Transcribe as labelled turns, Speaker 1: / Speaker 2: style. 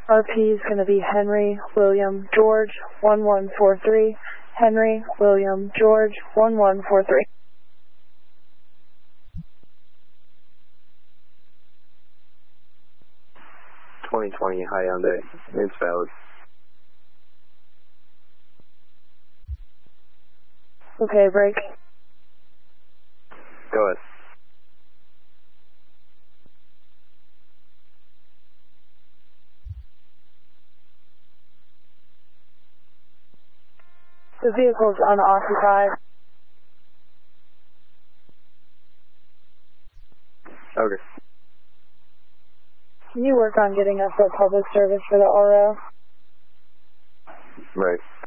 Speaker 1: RP is going to be Henry William George 1143. Henry William George 1143.
Speaker 2: Hyundai. It's valid.
Speaker 1: Okay, break.
Speaker 2: Go ahead.
Speaker 1: The vehicle is unoccupied.
Speaker 2: Okay.
Speaker 1: Can you work on getting us a public service for the RO?
Speaker 2: Right.